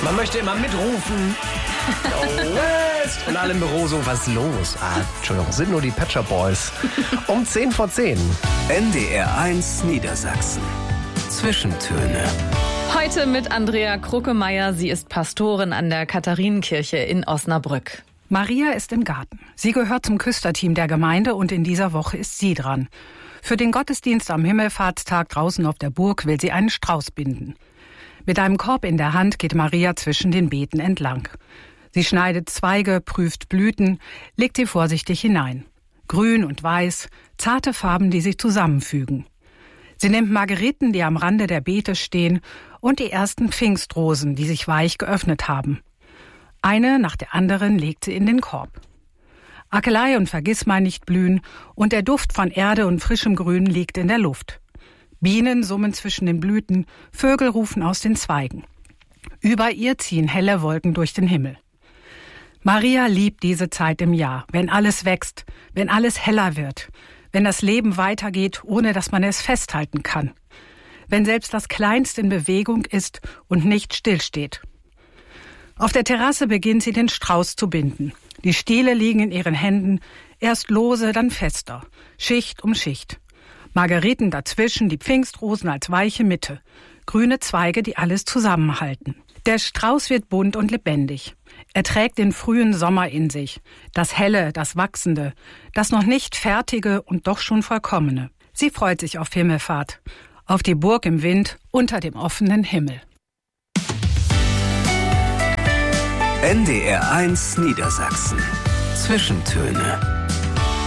Man möchte immer mitrufen. Go West! Und alle im Büro so, was ist los? Entschuldigung, sind nur die Pet Shop Boys. Um 10:10. NDR 1 Niedersachsen. Zwischentöne. Heute mit Andrea Kruckemeyer. Sie ist Pastorin an der Katharinenkirche in Osnabrück. Maria ist im Garten. Sie gehört zum Küsterteam der Gemeinde und in dieser Woche ist sie dran. Für den Gottesdienst am Himmelfahrtstag draußen auf der Burg will sie einen Strauß binden. Mit einem Korb in der Hand geht Maria zwischen den Beeten entlang. Sie schneidet Zweige, prüft Blüten, legt sie vorsichtig hinein. Grün und weiß, zarte Farben, die sich zusammenfügen. Sie nimmt Margeriten, die am Rande der Beete stehen, und die ersten Pfingstrosen, die sich weich geöffnet haben. Eine nach der anderen legt sie in den Korb. Akelei und Vergissmeinnicht blühen und der Duft von Erde und frischem Grün liegt in der Luft. Bienen summen zwischen den Blüten, Vögel rufen aus den Zweigen. Über ihr ziehen helle Wolken durch den Himmel. Maria liebt diese Zeit im Jahr, wenn alles wächst, wenn alles heller wird, wenn das Leben weitergeht, ohne dass man es festhalten kann, wenn selbst das Kleinste in Bewegung ist und nicht stillsteht. Auf der Terrasse beginnt sie, den Strauß zu binden. Die Stiele liegen in ihren Händen, erst lose, dann fester, Schicht um Schicht. Margeriten dazwischen, die Pfingstrosen als weiche Mitte, grüne Zweige, die alles zusammenhalten. Der Strauß wird bunt und lebendig. Er trägt den frühen Sommer in sich, das Helle, das Wachsende, das noch nicht Fertige und doch schon Vollkommene. Sie freut sich auf Himmelfahrt, auf die Burg im Wind unter dem offenen Himmel. NDR 1 Niedersachsen. Zwischentöne.